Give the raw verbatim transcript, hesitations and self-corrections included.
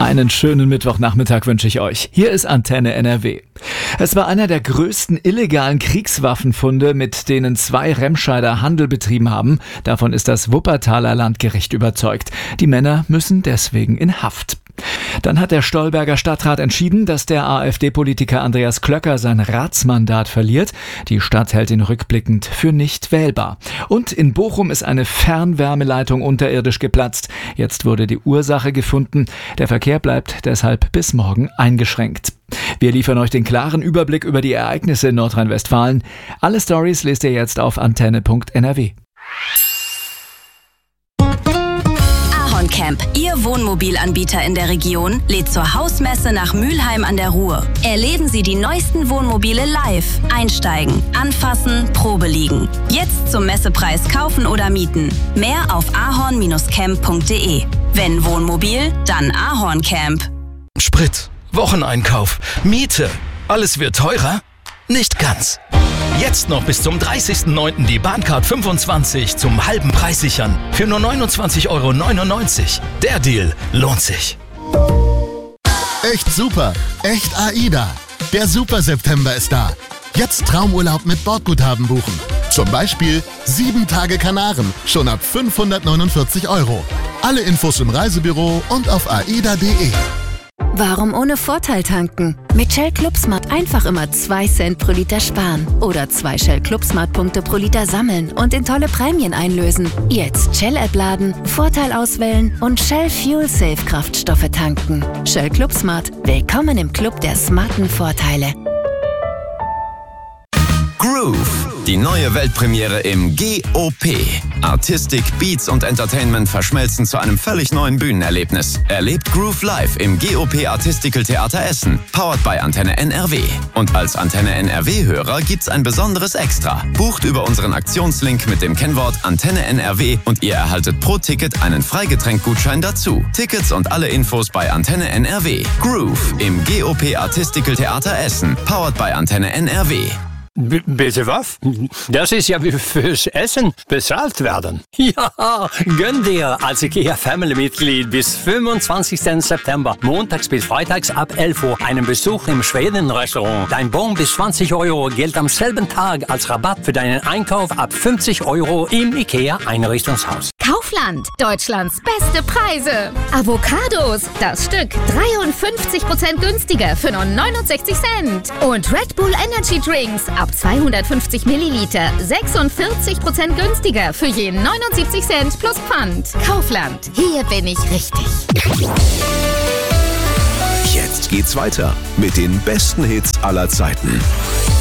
Einen schönen Mittwochnachmittag wünsche ich euch. Hier ist Antenne N R W. Es war einer der größten illegalen Kriegswaffenfunde, mit denen zwei Remscheider Handel betrieben haben. Davon ist das Wuppertaler Landgericht überzeugt. Die Männer müssen deswegen in Haft. Dann hat der Stolberger Stadtrat entschieden, dass der AfD-Politiker Andreas Klöcker sein Ratsmandat verliert. Die Stadt hält ihn rückblickend für nicht wählbar. Und in Bochum ist eine Fernwärmeleitung unterirdisch geplatzt. Jetzt wurde die Ursache gefunden. Der Verkehr bleibt deshalb bis morgen eingeschränkt. Wir liefern euch den klaren Überblick über die Ereignisse in Nordrhein-Westfalen. Alle Stories lest ihr jetzt auf antenne punkt n r w. Camp, Ihr Wohnmobilanbieter in der Region, lädt zur Hausmesse nach Mülheim an der Ruhr. Erleben Sie die neuesten Wohnmobile live. Einsteigen, anfassen, Probe liegen. Jetzt zum Messepreis kaufen oder mieten. Mehr auf ahorn Bindestrich camp punkt de. Wenn Wohnmobil, dann Ahorn Camp. Sprit, Wocheneinkauf, Miete. Alles wird teurer? Nicht ganz. Jetzt noch bis zum dreißigsten neunten die Bahncard fünfundzwanzig zum halben Preis sichern. Für nur neunundzwanzig Euro neunundneunzig. Der Deal lohnt sich. Echt super. Echt AIDA. Der Super September ist da. Jetzt Traumurlaub mit Bordguthaben buchen. Zum Beispiel sieben Tage Kanaren. Schon ab fünfhundertneunundvierzig Euro. Alle Infos im Reisebüro und auf aida punkt de. Warum ohne Vorteil tanken? Mit Shell ClubSmart einfach immer zwei Cent pro Liter sparen. Oder zwei Shell ClubSmart-Punkte pro Liter sammeln und in tolle Prämien einlösen. Jetzt Shell-App laden, Vorteil auswählen und Shell Fuel Safe Kraftstoffe tanken. Shell ClubSmart. Willkommen im Club der smarten Vorteile. Groove, die neue Weltpremiere im G O P. Artistik, Beats und Entertainment verschmelzen zu einem völlig neuen Bühnenerlebnis. Erlebt Groove live im G O P Artistical Theater Essen, powered by Antenne N R W. Und als Antenne N R W-Hörer gibt's ein besonderes Extra. Bucht über unseren Aktionslink mit dem Kennwort Antenne N R W und ihr erhaltet pro Ticket einen Freigetränkgutschein dazu. Tickets und alle Infos bei Antenne N R W. Groove im G O P Artistical Theater Essen, powered by Antenne N R W. B- bitte was? Das ist ja wie fürs Essen bezahlt werden. Ja, gönn dir als IKEA-Family-Mitglied bis fünfundzwanzigsten September, montags bis freitags ab elf Uhr, einen Besuch im Schweden-Restaurant. Dein Bon bis zwanzig Euro gilt am selben Tag als Rabatt für deinen Einkauf ab fünfzig Euro im IKEA-Einrichtungshaus. Kaufland, Deutschlands beste Preise. Avocados, das Stück dreiundfünfzig Prozent günstiger für nur neunundsechzig Cent. Und Red Bull Energy Drinks ab zweihundertfünfzig Milliliter sechsundvierzig Prozent günstiger für je neunundsiebzig Cent plus Pfand. Kaufland, hier bin ich richtig. Jetzt geht's weiter mit den besten Hits aller Zeiten.